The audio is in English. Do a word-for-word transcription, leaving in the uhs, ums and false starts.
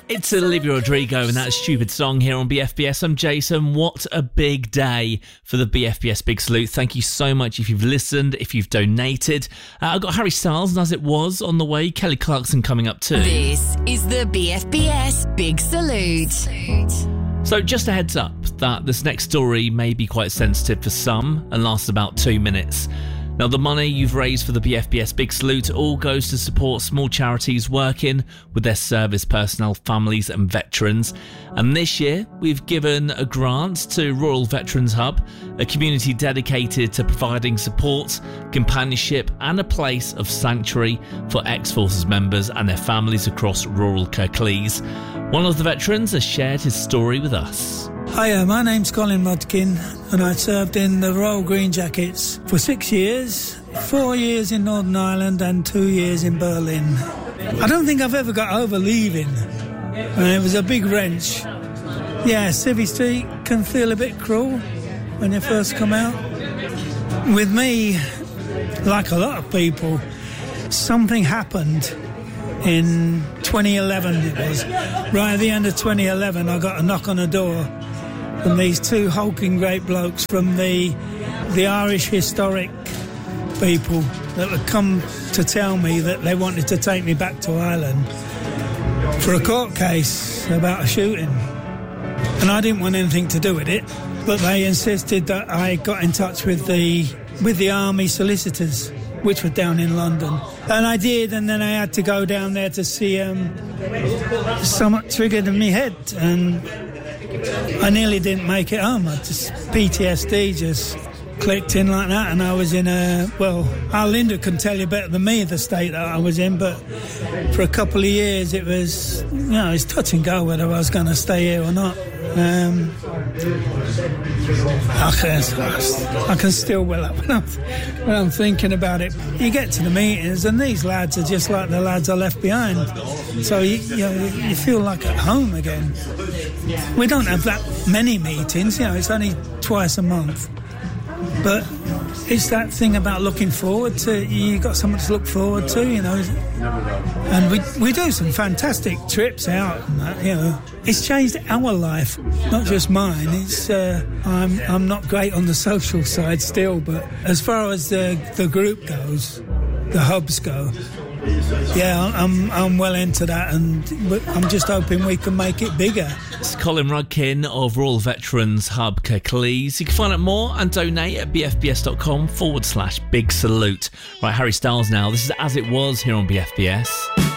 It's Olivia Rodrigo and that stupid song here on B F B S. I'm Jason. What a big day for the B F B S Big Salute. Thank you so much if you've listened, if you've donated. Uh, I've got Harry Styles and As It Was on the way. Kelly Clarkson coming up too. This is the B F B S Big Salute. So just a heads up that this next story may be quite sensitive for some and lasts about two minutes. Now, the money you've raised for the B F B S Big Salute all goes to support small charities working with their service personnel, families and veterans. And this year, we've given a grant to Rural Veterans Hub, a community dedicated to providing support, companionship and a place of sanctuary for ex-forces members and their families across rural Kirklees. One of the veterans has shared his story with us. Hiya, my name's Colin Mudkin and I served in the Royal Green Jackets for six years, four years in Northern Ireland and two years in Berlin. I don't think I've ever got over leaving. And it was a big wrench. Yeah, Civvy Street can feel a bit cruel when you first come out. With me, like a lot of people, something happened in twenty eleven it was. Right at the end of twenty eleven, I got a knock on the door from these two hulking great blokes from the the Irish historic people that had come to tell me that they wanted to take me back to Ireland for a court case about a shooting. And I didn't want anything to do with it, but they insisted that I got in touch with the with the army solicitors, which were down in London. And I did, and then I had to go down there to see um, something triggered in my head, and I nearly didn't make it home. I just, P T S D just clicked in like that, and I was in a, well, Al Linda can tell you better than me the state that I was in, but for a couple of years it was, you know, it's touch and go whether I was going to stay here or not. Um, I, can, I can still well up when I'm, when I'm thinking about it. You get to the meetings and these lads are just like the lads I left behind. So you, you, know, you feel like at home again. We don't have that many meetings, you know, it's only twice a month. But it's that thing about looking forward to, you got something to look forward to, you know. And we we do some fantastic trips out and that, you know. It's changed our life, not just mine. It's uh, I'm I'm not great on the social side still, but as far as the the group goes, the hubs go, yeah, I'm I'm well into that, and I'm just hoping we can make it bigger. It's Colin Rudkin of Royal Veterans Hub Kirklees. You can find out more and donate at bfbs.com forward slash big salute. Right, Harry Styles now. This is As It Was here on B F B S.